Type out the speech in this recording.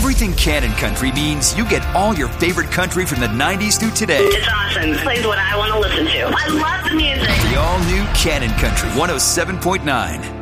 Everything Cannon Country means you get all your favorite country from the 90s through today. It's awesome. It plays what I want to listen to. I love the music. The all-new Cannon Country 107.9.